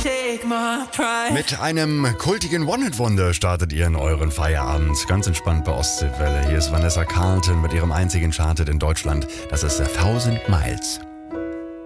Mit einem kultigen One-Hit-Wonder startet ihr in euren Feierabend. Ganz entspannt bei Ostseewelle. Hier ist Vanessa Carlton mit ihrem einzigen Charted in Deutschland. Das ist 1000 Miles.